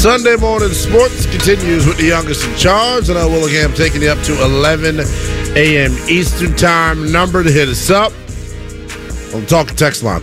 Sunday morning sports continues with the youngest in charge, and I will again taking you up to 11 a.m. Eastern time. Number to hit us up on the Talk Text line,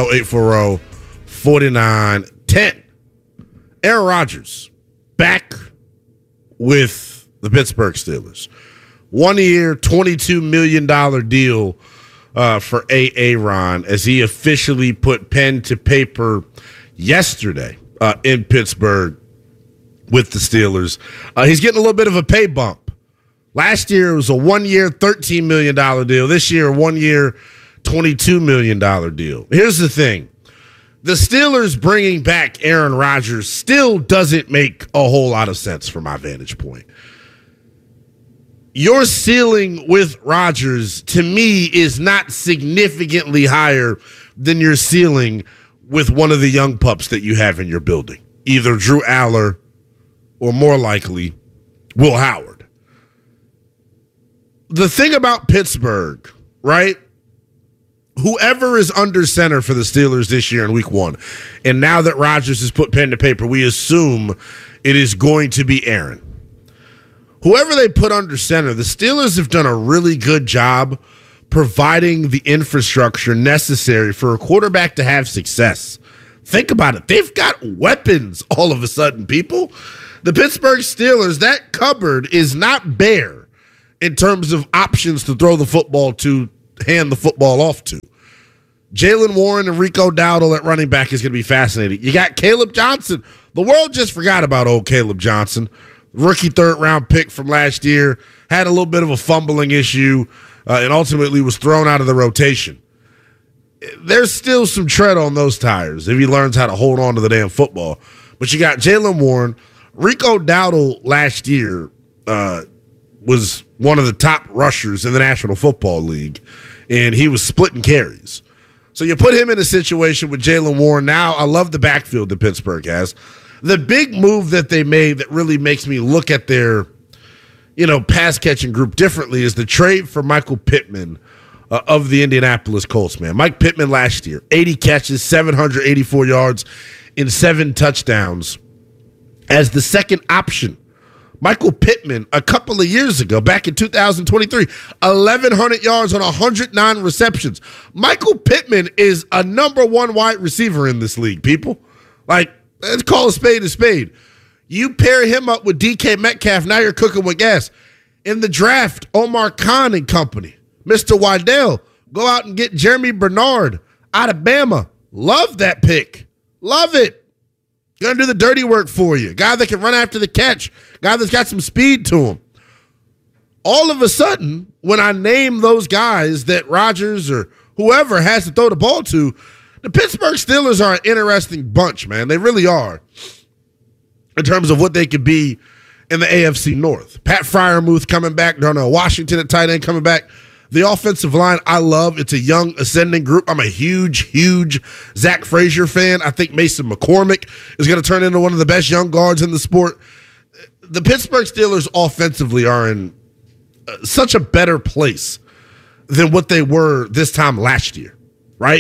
310-840-4910. Aaron Rodgers back with the Pittsburgh Steelers. 1 year, $22 million deal for Aaron as he officially put pen to paper yesterday in Pittsburgh with the Steelers. He's getting a little bit of a pay bump. Last year it was a 1 year, $13 million deal. This year, 1 year, $22 million deal. Here's the thing. The Steelers bringing back Aaron Rodgers still doesn't make a whole lot of sense from my vantage point. Your ceiling with Rodgers, to me, is not significantly higher than your ceiling with one of the young pups that you have in your building, either Drew Aller or more likely Will Howard. The thing about Pittsburgh, right? Whoever is under center for the Steelers this year in week 1, and now that Rodgers has put pen to paper, we assume it is going to be Aaron. Whoever they put under center, the Steelers have done a really good job providing the infrastructure necessary for a quarterback to have success. Think about it. They've got weapons all of a sudden, people. The Pittsburgh Steelers, that cupboard is not bare in terms of options to throw the football to, hand the football off to. Jaylen Warren and Rico Dowdle at running back is going to be fascinating. You got Caleb Johnson. The world just forgot about old Caleb Johnson. Rookie third-round pick from last year, had a little bit of a fumbling issue, and ultimately was thrown out of the rotation. There's still some tread on those tires if he learns how to hold on to the damn football. But you got Jaylen Warren. Rico Dowdle last year was one of the top rushers in the National Football League, and he was splitting carries. So you put him in a situation with Jaylen Warren. Now, I love the backfield that Pittsburgh has. The big move that they made that really makes me look at their, pass-catching group differently is the trade for Michael Pittman of the Indianapolis Colts, man. Mike Pittman last year, 80 catches, 784 yards, and 7 touchdowns as the second option. Michael Pittman, a couple of years ago, back in 2023, 1,100 yards on 109 receptions. Michael Pittman is a number 1 wide receiver in this league, people. Let's call a spade a spade. You pair him up with DK Metcalf, now you're cooking with gas. In the draft, Omar Khan and company, Mr. Waddell, go out and get Jeremy Bernard out of Bama. Love that pick. Love it. Going to do the dirty work for you. Guy that can run after the catch. Guy that's got some speed to him. All of a sudden, when I name those guys that Rodgers or whoever has to throw the ball to, the Pittsburgh Steelers are an interesting bunch, man. They really are in terms of what they could be in the AFC North. Pat Freiermuth coming back. Darnell Washington at tight end coming back. The offensive line, I love. It's a young, ascending group. I'm a huge Zach Frazier fan. I think Mason McCormick is going to turn into one of the best young guards in the sport. The Pittsburgh Steelers offensively are in such a better place than what they were this time last year, right?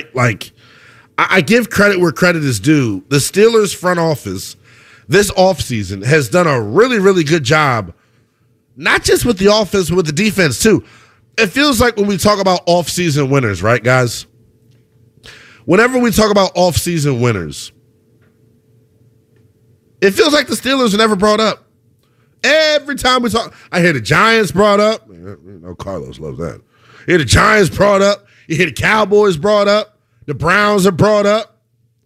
I give credit where credit is due. The Steelers front office this offseason has done a really, really good job, not just with the offense, but with the defense too. It feels like when we talk about offseason winners, right, guys? Whenever we talk about offseason winners, it feels like the Steelers are never brought up. Every time we talk, I hear the Giants brought up. Carlos loves that. You hear the Giants brought up. You hear the Cowboys brought up. The Browns are brought up.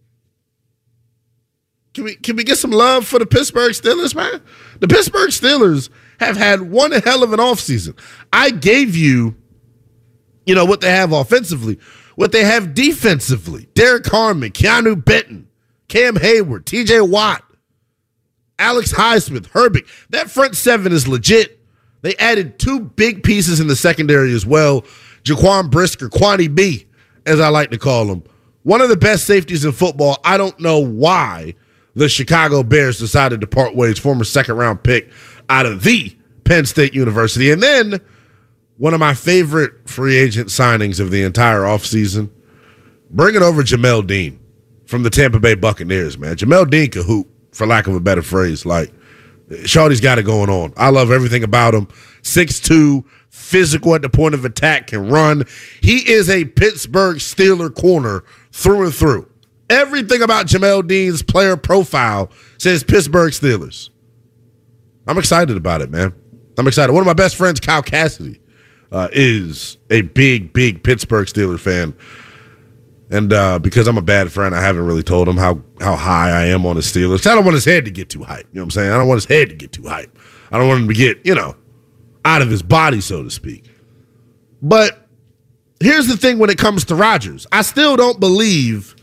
Can we get some love for the Pittsburgh Steelers, man? The Pittsburgh Steelers have had one hell of an offseason. I gave you, what they have offensively, what they have defensively. Derek Harmon, Keanu Benton, Cam Hayward, TJ Watt, Alex Highsmith, Herbig. That front seven is legit. They added 2 big pieces in the secondary as well. Jaquan Brisker, Kwani B, as I like to call him. One of the best safeties in football. I don't know why the Chicago Bears decided to part ways, former second-round pick out of the Penn State University. And then one of my favorite free agent signings of the entire offseason, bringing over Jamel Dean from the Tampa Bay Buccaneers, man. Jamel Dean can hoop. for lack of a better phrase. Like, Shawty's got it going on. I love everything about him. 6'2", physical at the point of attack, can run. He is a Pittsburgh Steeler corner through and through. Everything about Jamel Dean's player profile says Pittsburgh Steelers. I'm excited about it, man. I'm excited. One of my best friends, Kyle Cassidy, is a big Pittsburgh Steelers fan. And because I'm a bad friend, I haven't really told him how high I am on the Steelers. I don't want his head to get too hype. You know what I'm saying? I don't want his head to get too hype. I don't want him to get, out of his body, so to speak. But here's the thing when it comes to Rodgers. I still don't believe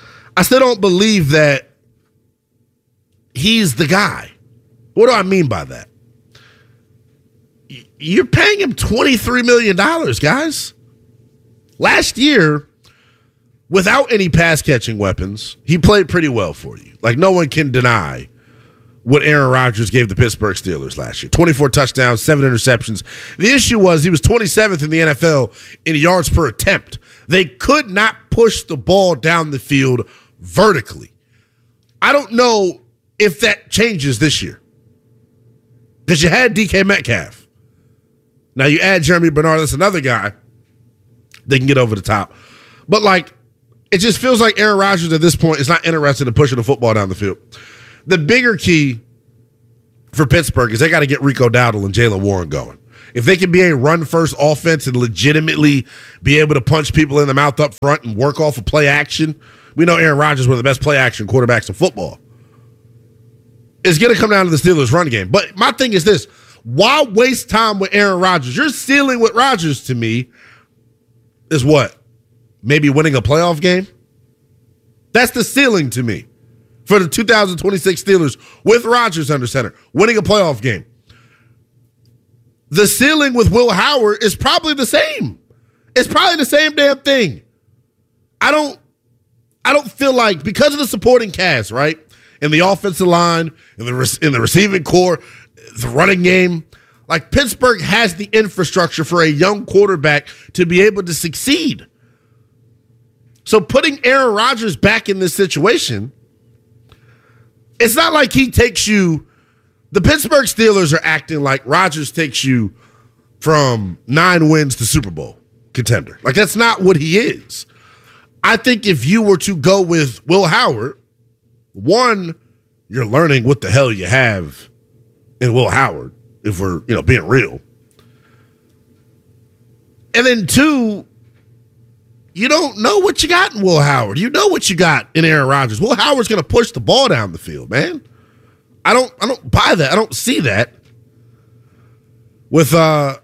that he's the guy. What do I mean by that? You're paying him $23 million, guys. Last year, without any pass-catching weapons, he played pretty well for you. Like, no one can deny what Aaron Rodgers gave the Pittsburgh Steelers last year. 24 touchdowns, 7 interceptions. The issue was he was 27th in the NFL in yards per attempt. They could not push the ball down the field vertically. I don't know if that changes this year, because you had DK Metcalf. Now you add Jeremy Bernard. That's another guy they can get over the top. But, it just feels like Aaron Rodgers at this point is not interested in pushing the football down the field. The bigger key for Pittsburgh is they got to get Rico Dowdle and Jaylen Warren going. If they can be a run-first offense and legitimately be able to punch people in the mouth up front and work off of play action, we know Aaron Rodgers is one of the best play action quarterbacks in football. It's going to come down to the Steelers' run game. But my thing is this. Why waste time with Aaron Rodgers? Your ceiling with Rodgers, to me, is what? Maybe winning a playoff game? That's the ceiling to me for the 2026 Steelers with Rodgers under center, winning a playoff game. The ceiling with Will Howard is probably the same. It's probably the same damn thing. I don't feel like, because of the supporting cast, right? In the offensive line, in the receiving core, the running game, like, Pittsburgh has the infrastructure for a young quarterback to be able to succeed. So putting Aaron Rodgers back in this situation, it's not like he takes you. The Pittsburgh Steelers are acting like Rodgers takes you from 9 wins to Super Bowl contender. Like, that's not what he is. I think if you were to go with Will Howard, one, you're learning what the hell you have in Will Howard, if we're, being real. And then two, you don't know what you got in Will Howard. You know what you got in Aaron Rodgers. Will Howard's going to push the ball down the field, man. I don't buy that. I don't see that with Aaron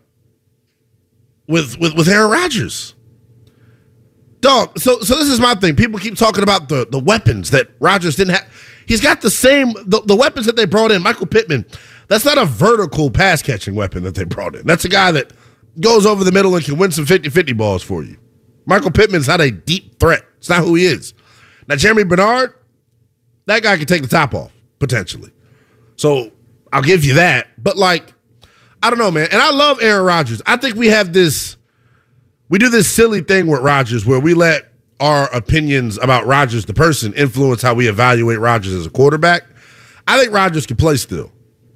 Rodgers. Dog, so this is my thing. People keep talking about the weapons that Rodgers didn't have. He's got the same the weapons that they brought in. Michael Pittman, that's not a vertical pass catching weapon that they brought in. That's a guy that goes over the middle and can win some 50-50 balls for you. Michael Pittman's not a deep threat. It's not who he is. Now, Jeremy Bernard, that guy can take the top off, potentially. So I'll give you that. But, I don't know, man. And I love Aaron Rodgers. I think we do this silly thing with Rodgers where we let our opinions about Rodgers, the person, influence how we evaluate Rodgers as a quarterback. I think Rodgers can play still.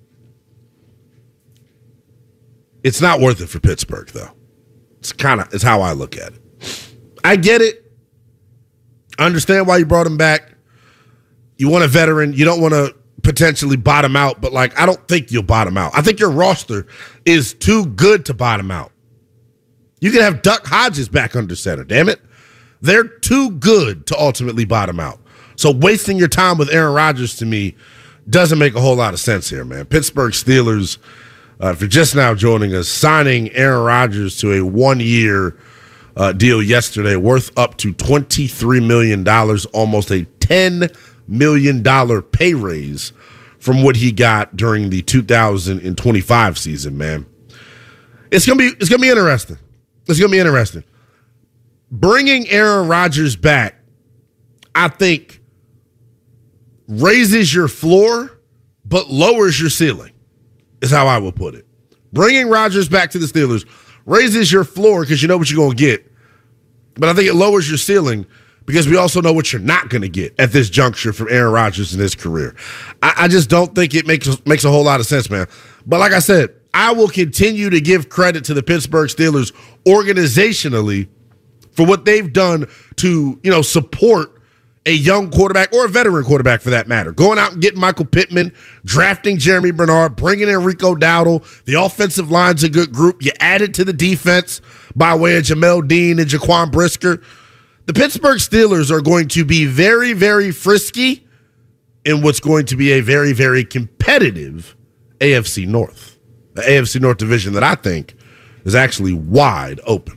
It's not worth it for Pittsburgh, though. It's how I look at it. I get it. I understand why you brought him back. You want a veteran. You don't want to potentially bottom out, but I don't think you'll bottom out. I think your roster is too good to bottom out. You can have Duck Hodges back under center, damn it. They're too good to ultimately bottom out. So wasting your time with Aaron Rodgers, to me, doesn't make a whole lot of sense here, man. Pittsburgh Steelers, if you're just now joining us, signing Aaron Rodgers to a 1-year deal yesterday worth up to $23 million, almost a $10 million pay raise from what he got during the 2025 season, man. It's gonna be interesting. It's going to be interesting. Bringing Aaron Rodgers back, I think, raises your floor but lowers your ceiling, is how I will put it. Bringing Rodgers back to the Steelers raises your floor because you know what you're going to get. But I think it lowers your ceiling because we also know what you're not going to get at this juncture from Aaron Rodgers in his career. I just don't think it makes a whole lot of sense, man. But like I said, I will continue to give credit to the Pittsburgh Steelers organizationally for what they've done to, support a young quarterback or a veteran quarterback for that matter. Going out and getting Michael Pittman, drafting Jeremy Bernard, bringing in Rico Dowdle. The offensive line's a good group. You added to the defense by way of Jamel Dean and Jaquan Brisker. The Pittsburgh Steelers are going to be very, very frisky in what's going to be a very, very competitive AFC North. The AFC North division that I think is actually wide open.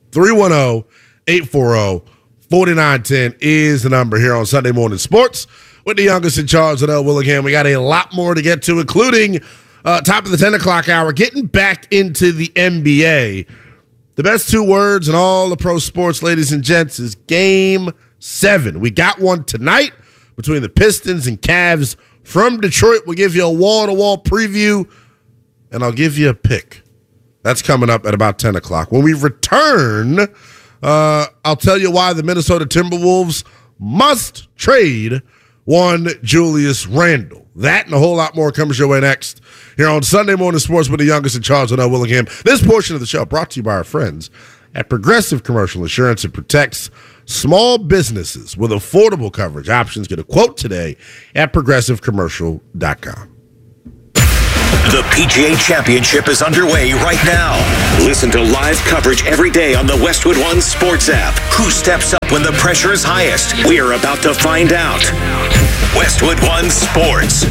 310-840-4910 is the number here on Sunday Morning Sports with the youngest in charge, Liddell Willingham. We got a lot more to get to, including top of the 10 o'clock hour, getting back into the NBA. The best two words in all the pro sports, ladies and gents, is Game 7. We got one tonight between the Pistons and Cavs from Detroit. We'll give you a wall-to-wall preview, and I'll give you a pick. That's coming up at about 10 o'clock. When we return, I'll tell you why the Minnesota Timberwolves must trade one Julius Randle. That and a whole lot more comes your way next here on Sunday Morning Sports with the youngest in charge, Liddell Willingham. This portion of the show brought to you by our friends at Progressive Commercial Insurance. It protects small businesses with affordable coverage options. Get a quote today at progressivecommercial.com. The PGA Championship is underway right now. Listen to live coverage every day on the Westwood One Sports app. Who steps up when the pressure is highest? We're about to find out. Westwood One Sports.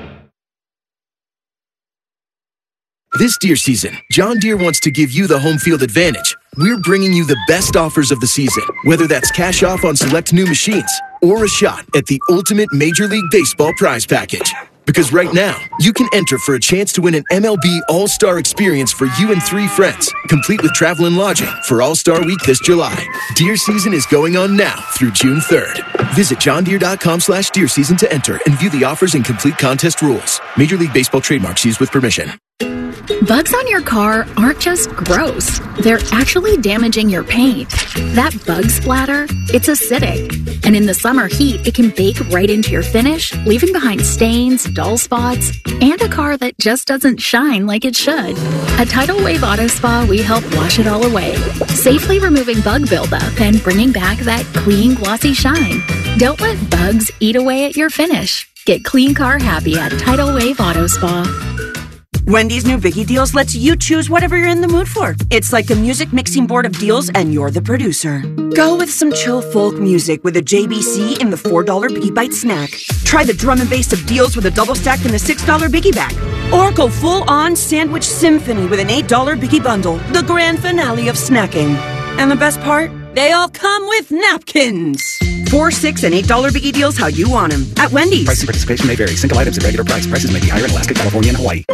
This deer season, John Deere wants to give you the home field advantage. We're bringing you the best offers of the season, whether that's cash off on select new machines or a shot at the ultimate Major League Baseball prize package. Because right now, you can enter for a chance to win an MLB All-Star experience for you and 3 friends, complete with travel and lodging for All-Star Week this July. Deer season is going on now through June 3rd. Visit johndeere.com/deer season to enter and view the offers and complete contest rules. Major League Baseball trademarks used with permission. Bugs on your car aren't just gross. They're actually damaging your paint. That bug splatter, it's acidic. And in the summer heat, it can bake right into your finish, leaving behind stains, dull spots, and a car that just doesn't shine like it should. At Tidal Wave Auto Spa, we help wash it all away, safely removing bug buildup and bringing back that clean, glossy shine. Don't let bugs eat away at your finish. Get clean car happy at Tidal Wave Auto Spa. Wendy's new Biggie Deals lets you choose whatever you're in the mood for. It's like a music mixing board of deals, and you're the producer. Go with some chill folk music with a JBC in the $4 Biggie Bite snack. Try the drum and bass of deals with a double stack in the $6 Biggie Bag. Or go full-on sandwich symphony with an $8 Biggie Bundle, the grand finale of snacking. And the best part? They all come with napkins. $4, $6, and $8 Biggie Deals how you want them at Wendy's. Price and participation may vary. Single items at regular price. Prices may be higher in Alaska, California, and Hawaii.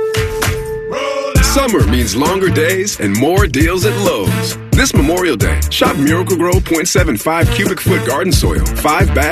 Summer means longer days and more deals at Lowe's. This Memorial Day, shop Miracle-Gro 0.75 cubic foot garden soil, 5 bags.